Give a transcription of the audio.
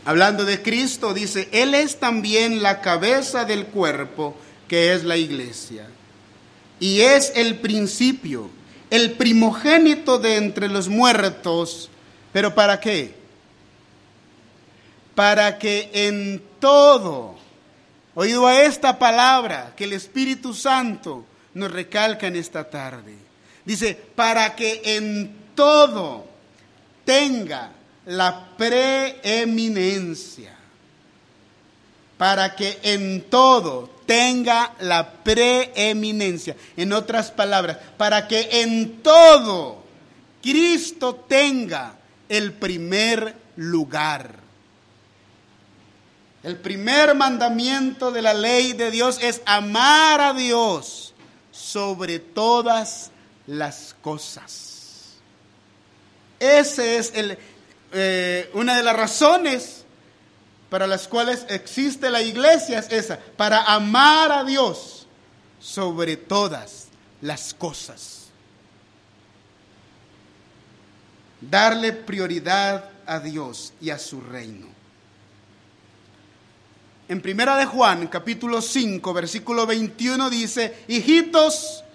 Hablando de Cristo, dice, Él es también la cabeza del cuerpo, que es la iglesia. Y es el principio, el primogénito de entre los muertos. ¿Pero para qué? Para que en todo, oído a esta palabra que el Espíritu Santo nos recalca en esta tarde. Dice, para que en todo tenga la preeminencia. Para que en todo tenga la preeminencia. En otras palabras, para que en todo Cristo tenga el primer lugar. El primer mandamiento de la ley de Dios es amar a Dios sobre todas las cosas. Ese es una de las razones para las cuales existe la iglesia, es esa, para amar a Dios sobre todas las cosas. Darle prioridad a Dios y a su reino. En 1 de Juan, capítulo 5, versículo 21 dice, hijitos,